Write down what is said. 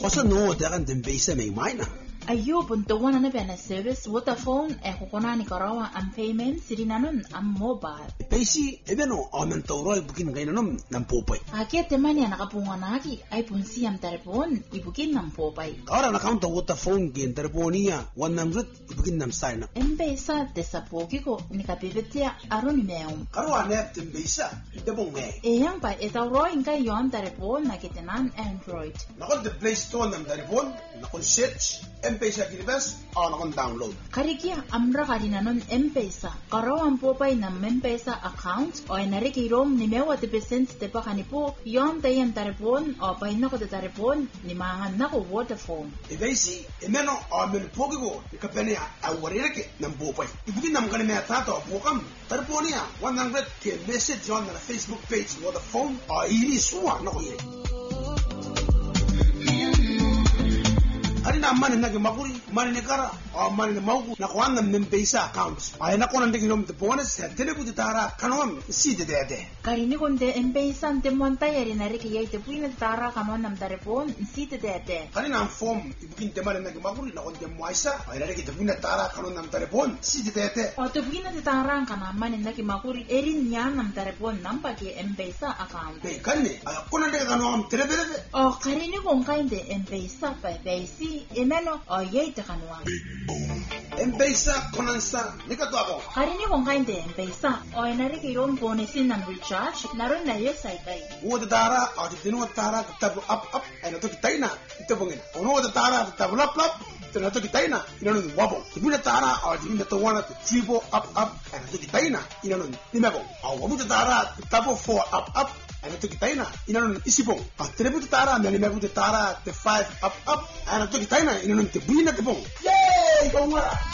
Også noget der kan den base med mig na. Ayub untuk wana na bena service Vodafone kukona ni karawa am payment sirinanon am mobile. Base eveno amen tawroi bukin gainan nam popay. Akia temani nakapunga naki ay punsi am telepon ibukin nam popay. Kara na account Vodafone gen teleponia 100 ibukin nam sign up. Embesa desapoki ko nikapibetia aron meum. Karwa ne den base debong me. Eyang pa etawro ingkay yon telepon na kitenan Android. Nakon the Play Store nam telepon, nakon search M-Pesa Kilibas, nakon download. Karikia amra karinanon M-Pesa. Karawang popay na M-Pesa account o narikirom ni mewa te percent te pa kanipo yon tayang telepon o pay na ko te telepon ni mahan na ko Vodafone. Ibasi, imeno amen pogigo ikapene awareke nam popay. Ibukin nam kanime tato pokam teleponia 100 ke message on na Facebook page Vodafone o ili suwa nako ile. Hari na mani na makuri mani ne kara o mani ne mauku na kwana M-Pesa account ay na kona ndiki nom te bonus telebu te tara kanom si de de karini konde M-Pesa ante monta yari na reki yai te puina tara kanon nam telepon si de de hari na form ibukin te mani na makuri na konde moisa ay na reki te puina tara kanon nam telepon si de de o te puina te tara kana mani na makuri erin nya nam telepon nam pa ke M-Pesa account be kanne ay kona ndiki kanom telebele o karini kon kainde M-Pesa pa basi emeno o yei te kanwa M-Pesa konansa nikato ako karini kon kainde M-Pesa o enare ke ron bonesin nam recharge naron na yesai kai wo te tara o te tinu tara tabu up ay na to kitaina ito bongin ono te tara tabu lap na to kitaina inano wabo ibuna tara o te to wana te triple up ay na to kitaina inano nimebo o wabu te tara tabu 4 up ana to kitaina inano isipong a trebu te tara na nimebo te tara te 5 up ana to kitaina inano te buina te bong yay go